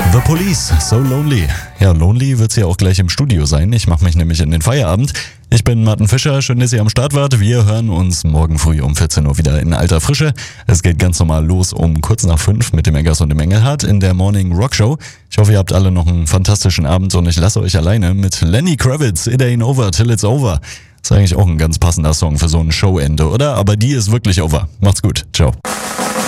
The Police, So Lonely. Ja, Lonely wird's ja auch gleich im Studio sein. Ich mache mich nämlich in den Feierabend. Ich bin Martin Fischer, schön, dass ihr am Start wart. Wir hören uns morgen früh um 14 Uhr wieder in alter Frische. Es geht ganz normal los um kurz nach 5 mit dem Eggers und dem Engelhardt in der Morning Rock Show. Ich hoffe, ihr habt alle noch einen fantastischen Abend und ich lasse euch alleine mit Lenny Kravitz, It Ain't Over Till It's Over. Ist eigentlich auch ein ganz passender Song für so ein Showende, oder? Aber die ist wirklich over. Macht's gut. Ciao.